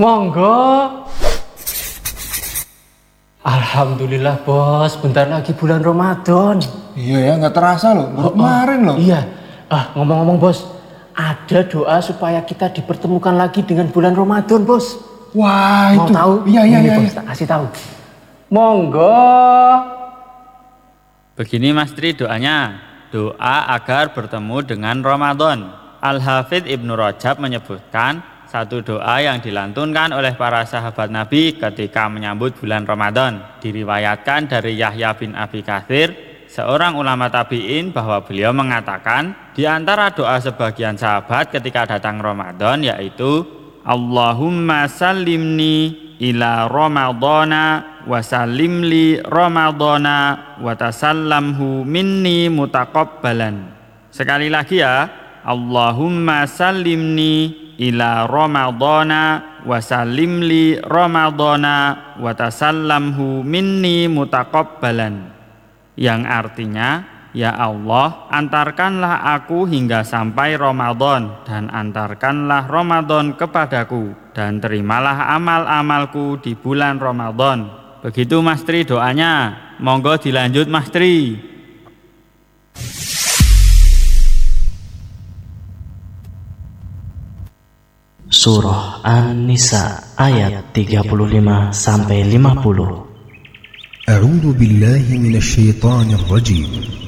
Monggo. Alhamdulillah bos, bentar lagi bulan Ramadan. Iya ya, nggak terasa loh, baru kemarin loh. Iya. Ngomong-ngomong bos, ada doa supaya kita dipertemukan lagi dengan bulan Ramadan bos. Wah, Mau itu. tahu? Iya. Bos, tak kasih tahu. Monggo. Begini Mas Tri doanya, doa agar bertemu dengan Ramadan. Al-Hafidz Ibnu Rajab menyebutkan satu doa yang dilantunkan oleh para sahabat Nabi ketika menyambut bulan Ramadan. Diriwayatkan dari Yahya bin Abi Katsir, seorang ulama tabi'in, bahwa beliau mengatakan di antara doa sebagian sahabat ketika datang Ramadan yaitu Allahumma sallimni ila Ramadana wa sallimli Ramadana wa tasallamhu minni mutaqabbalan. Sekali lagi ya, Allahumma sallimni ila Ramadana wa sallimli Ramadana wa tasallamhu minni mutaqabbalan, yang artinya, ya Allah, antarkanlah aku hingga sampai Ramadan dan antarkanlah Ramadan kepadaku dan terimalah amal-amalku di bulan Ramadan. Begitu Mas Tri doanya. Monggo dilanjut Mas Tri. Surah An-Nisa ayat 35 sampai 50. A'udzu billahi minasy syaithanir rajim.